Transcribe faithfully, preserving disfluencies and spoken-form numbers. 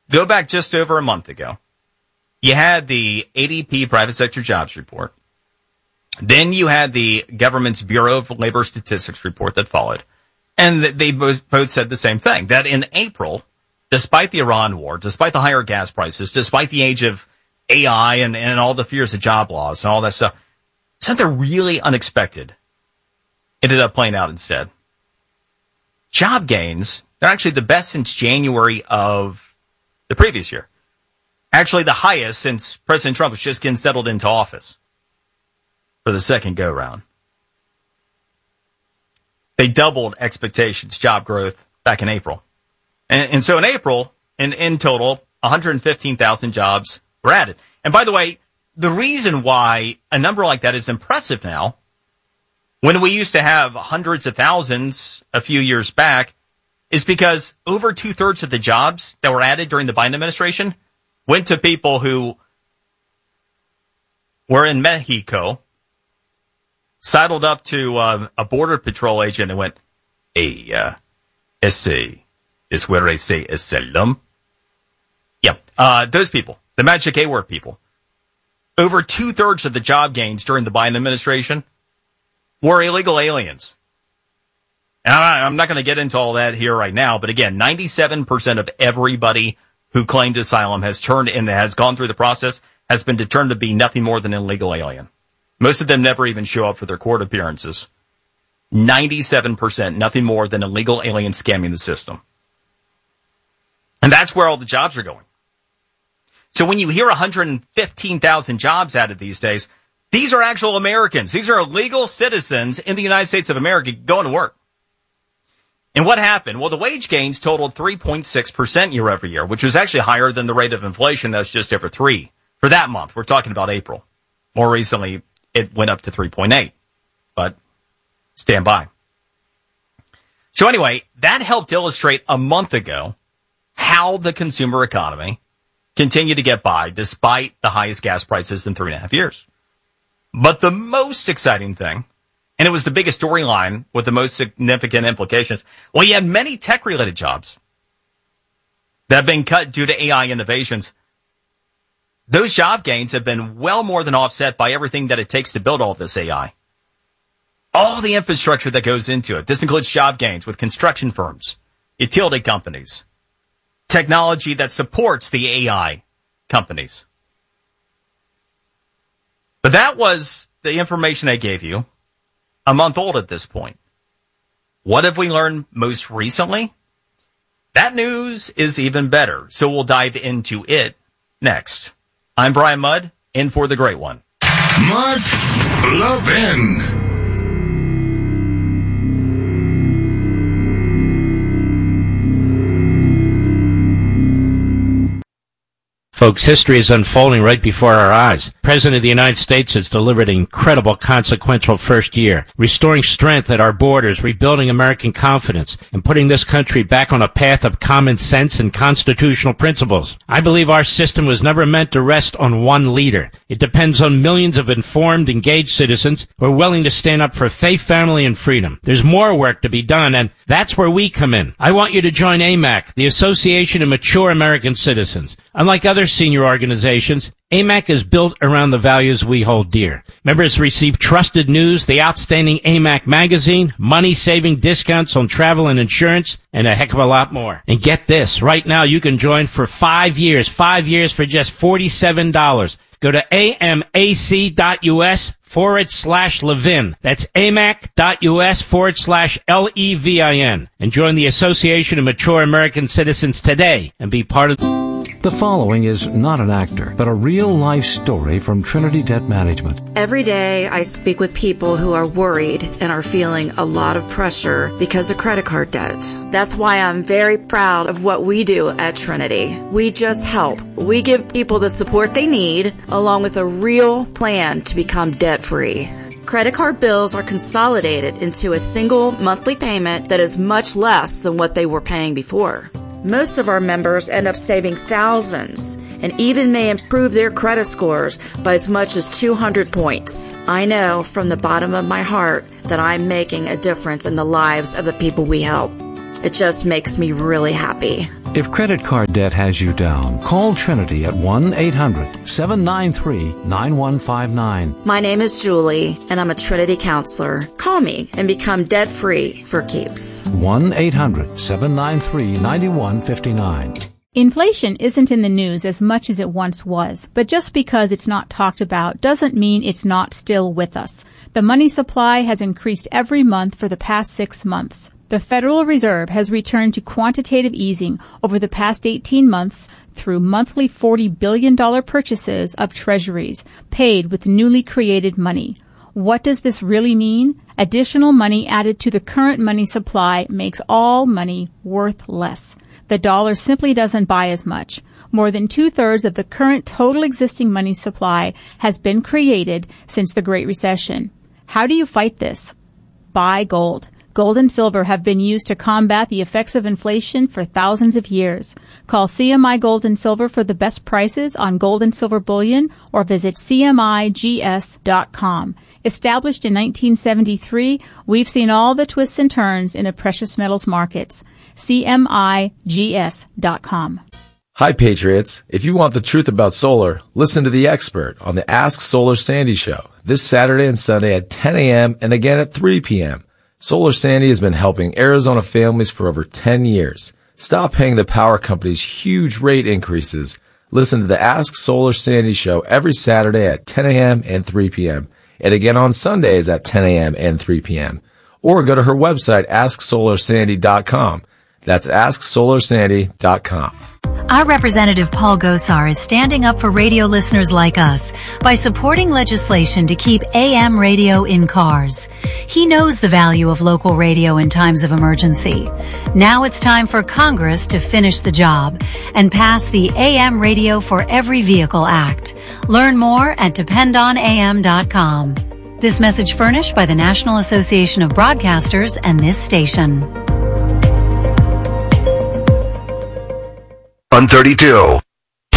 Go back just over a month ago. You had the A D P private sector jobs report. Then you had the government's Bureau of Labor Statistics report that followed. And they both, both said the same thing, that in April, despite the Iran war, despite the higher gas prices, despite the age of A I and, and all the fears of job loss and all that stuff, something really unexpected ended up playing out instead. Job gains, they're actually the best since January of the previous year. Actually the highest since President Trump was just getting settled into office for the second go-round. They doubled expectations, job growth, back in April. And, and so in April, in, in total, one hundred fifteen thousand jobs were added. And by the way, the reason why a number like that is impressive now, when we used to have hundreds of thousands a few years back, is because over two-thirds of the jobs that were added during the Biden administration went to people who were in Mexico, sidled up to uh, a border patrol agent and went, hey, uh, ese is where I say asylum. Yep, uh, those people, the magic A-word people. Over two-thirds of the job gains during the Biden administration were illegal aliens. And I'm not going to get into all that here right now, but again, ninety-seven percent of everybody who claimed asylum has turned in, has gone through the process, has been determined to be nothing more than an illegal alien. Most of them never even show up for their court appearances. ninety-seven percent, nothing more than illegal aliens scamming the system. And that's where all the jobs are going. So when you hear one hundred fifteen thousand jobs added these days, these are actual Americans. These are legal citizens in the United States of America going to work. And what happened? Well, the wage gains totaled three point six percent year over year, which was actually higher than the rate of inflation. That's just over three for that month. We're talking about April. More recently, it went up to three point eight, but stand by. So anyway, that helped illustrate a month ago how the consumer economy continued to get by despite the highest gas prices in three and a half years. But the most exciting thing, and it was the biggest storyline with the most significant implications, well, you had many tech-related jobs that have been cut due to A I innovations. Those job gains have been well more than offset by everything that it takes to build all this A I. All the infrastructure that goes into it. This includes job gains with construction firms, utility companies, technology that supports the A I companies. But that was the information I gave you, a month old at this point. What have we learned most recently? That news is even better, so we'll dive into it next. I'm Brian Mudd, in for the great one. Mark Levin. Folks, history is unfolding right before our eyes. The President of the United States has delivered an incredible, consequential first year, restoring strength at our borders, rebuilding American confidence, and putting this country back on a path of common sense and constitutional principles. I believe our system was never meant to rest on one leader. It depends on millions of informed, engaged citizens who are willing to stand up for faith, family, and freedom. There's more work to be done, and that's where we come in. I want you to join A M A C, the Association of Mature American Citizens. Unlike other senior organizations, A M A C is built around the values we hold dear. Members receive trusted news, the outstanding A M A C magazine, money-saving discounts on travel and insurance, and a heck of a lot more. And get this, right now you can join for five years, five years for just forty-seven dollars. Go to amac.us forward slash Levin. That's amac.us forward slash L E V I N. And join the Association of Mature American Citizens today and be part of the... The following is not an actor, but a real-life story from Trinity Debt Management. Every day I speak with people who are worried and are feeling a lot of pressure because of credit card debt. That's why I'm very proud of what we do at Trinity. We just help. We give people the support they need, along with a real plan to become debt-free. Credit card bills are consolidated into a single monthly payment that is much less than what they were paying before. Most of our members end up saving thousands and even may improve their credit scores by as much as two hundred points. I know from the bottom of my heart that I'm making a difference in the lives of the people we help. It just makes me really happy. If credit card debt has you down, call Trinity at one eight hundred seven nine three nine one five nine. My name is Julie, and I'm a Trinity counselor. Call me and become debt-free for keeps. one eight hundred seven nine three nine one five nine. Inflation isn't in the news as much as it once was, but just because it's not talked about doesn't mean it's not still with us. The money supply has increased every month for the past six months. The Federal Reserve has returned to quantitative easing over the past eighteen months through monthly forty billion dollars purchases of treasuries paid with newly created money. What does this really mean? Additional money added to the current money supply makes all money worth less. The dollar simply doesn't buy as much. More than two-thirds of the current total existing money supply has been created since the Great Recession. How do you fight this? Buy gold. Gold and silver have been used to combat the effects of inflation for thousands of years. Call C M I Gold and Silver for the best prices on gold and silver bullion or visit C M I G S dot com. Established in nineteen seventy-three, we've seen all the twists and turns in the precious metals markets. C M I G S dot com. Hi, Patriots. If you want the truth about solar, listen to The Expert on the Ask Solar Sandy show this Saturday and Sunday at ten a.m. and again at three p.m. Solar Sandy has been helping Arizona families for over ten years. Stop paying the power companies huge rate increases. Listen to the Ask Solar Sandy show every Saturday at ten a.m. and three p.m. and again on Sundays at ten a.m. and three p.m. Or go to her website, ask solar sandy dot com. That's ask solar sandy dot com. Our Representative Paul Gosar is standing up for radio listeners like us by supporting legislation to keep A M radio in cars. He knows the value of local radio in times of emergency. Now it's time for Congress to finish the job and pass the A M Radio for Every Vehicle Act. Learn more at depend on A M dot com. This message furnished by the National Association of Broadcasters and this station. one thirty-two.